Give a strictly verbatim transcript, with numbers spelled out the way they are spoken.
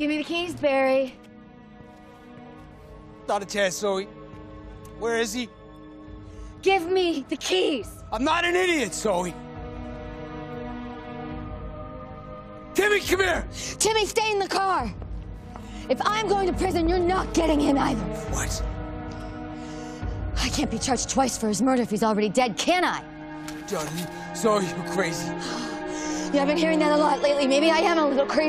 Give me the keys, Barry. Not a chance, Zoe. Where is he? Give me the keys. I'm not an idiot, Zoe. Timmy, come here! Timmy, stay in the car. If I'm going to prison, you're not getting in either. What? I can't be charged twice for his murder if he's already dead, can I? Johnny, Zoe, you're crazy. Yeah, I've been hearing that a lot lately. Maybe I am a little crazy.